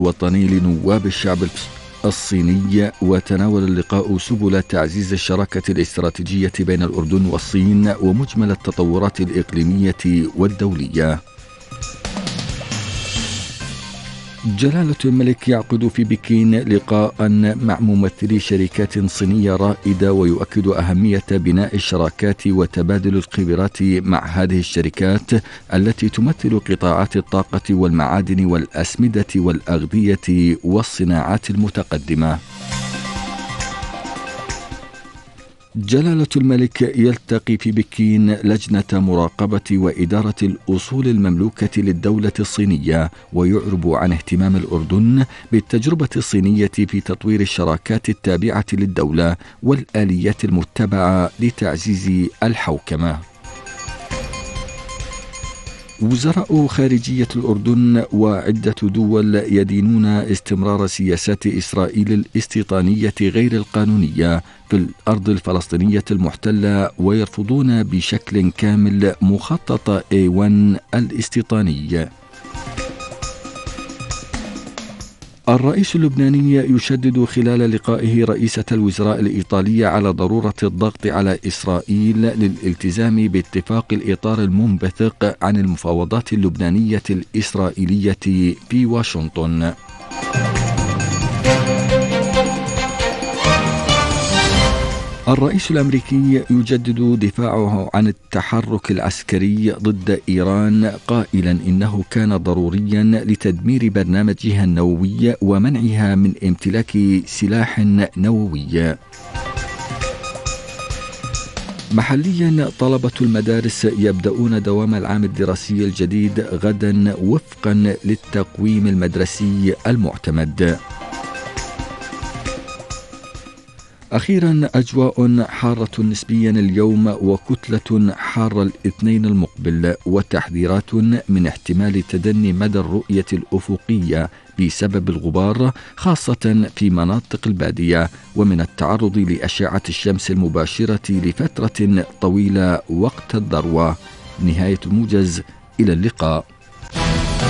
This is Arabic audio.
الوطني لنواب الشعب الصيني، وتناول اللقاء سبل تعزيز الشراكة الاستراتيجية بين الأردن والصين ومجمل التطورات الإقليمية والدولية. جلالة الملك يعقد في بكين لقاء مع ممثلي شركات صينية رائدة، ويؤكد أهمية بناء الشراكات وتبادل الخبرات مع هذه الشركات التي تمثل قطاعات الطاقة والمعادن والأسمدة والأغذية والصناعات المتقدمة. جلالة الملك يلتقي في بكين لجنة مراقبة وإدارة الأصول المملوكة للدولة الصينية، ويعرب عن اهتمام الأردن بالتجربة الصينية في تطوير الشراكات التابعة للدولة والآليات المتبعة لتعزيز الحوكمة. وزراء خارجية الأردن وعدة دول يدينون استمرار سياسات إسرائيل الاستيطانية غير القانونية في الأرض الفلسطينية المحتلة، ويرفضون بشكل كامل مخطط A1 الاستيطاني. الرئيس اللبناني يشدد خلال لقائه رئيسة الوزراء الإيطالية على ضرورة الضغط على إسرائيل للالتزام باتفاق الإطار المنبثق عن المفاوضات اللبنانية الإسرائيلية في واشنطن. الرئيس الأمريكي يجدد دفاعه عن التحرك العسكري ضد إيران، قائلا إنه كان ضروريا لتدمير برنامجها النووي ومنعها من امتلاك سلاح نووي. محليا طلبة المدارس يبدأون دوام العام الدراسي الجديد غدا وفقا للتقويم المدرسي المعتمد. أخيرا أجواء حارة نسبيا اليوم وكتلة حارة الاثنين المقبل، وتحذيرات من احتمال تدني مدى الرؤية الأفقية بسبب الغبار خاصة في مناطق البادية، ومن التعرض لأشعة الشمس المباشرة لفترة طويلة وقت الذروة. نهاية الموجز، إلى اللقاء.